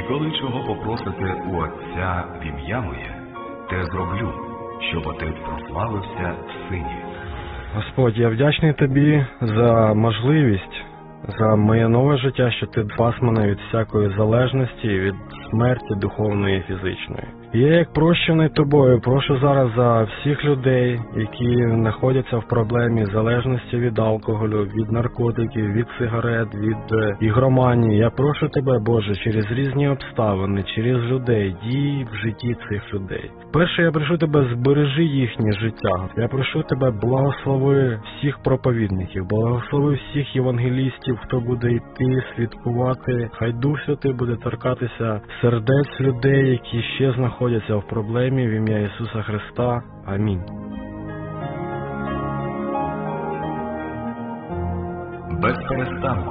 Коли чого попросите у Отця в ім'я моє, те зроблю, щоб Отець прославився в Сині. Господь, я вдячний Тобі за можливість, за моє нове життя, що Ти спас мене від всякої залежності, від смерті духовної і фізичної. І я, як прощений Тобою, прошу зараз за всіх людей, які знаходяться в проблемі залежності від алкоголю, від наркотиків, від сигарет, від ігроманії. Я прошу Тебе, Боже, через різні обставини, через людей, дій в житті цих людей. Перше, я прошу Тебе, збережи їхнє життя. Я прошу Тебе, благослови всіх проповідників, благослови всіх євангелістів, хто буде йти, свідкувати. Хай Дух Святий буде торкатися сердець людей, які ще знаходяться в проблемі, в ім'я Ісуса Христа. Амінь. Без перестанку